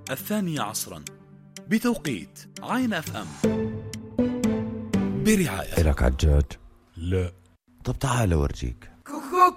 الثانية عصرا بتوقيت عين FM برعاية. إلك عجاج؟ لا. طب تعال أورجيك.